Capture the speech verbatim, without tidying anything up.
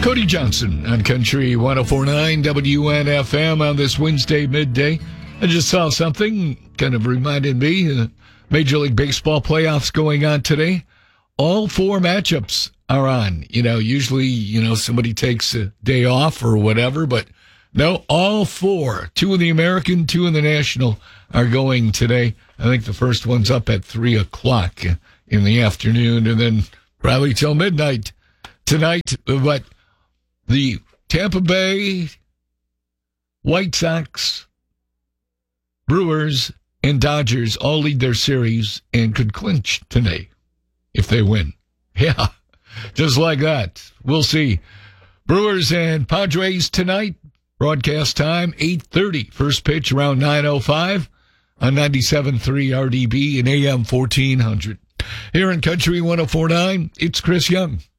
Cody Johnson on Country one oh four point nine W N F M on this Wednesday midday. I just saw something kind of reminded me, uh, Major League Baseball playoffs going on today. All four matchups are on. You know, usually, you know, somebody takes a day off or whatever, but no, all four, two in the American, two in the National, are going today. I think the first one's up at three o'clock in the afternoon, and then probably till midnight tonight. But the Tampa Bay, White Sox, Brewers, and Dodgers all lead their series and could clinch today if they win. Yeah, just like that. We'll see. Brewers and Padres tonight. Broadcast time, eight thirty. First pitch around nine oh five on ninety-seven point three R D B and A M fourteen hundred. Here in Country one oh four point nine, it's Chris Young.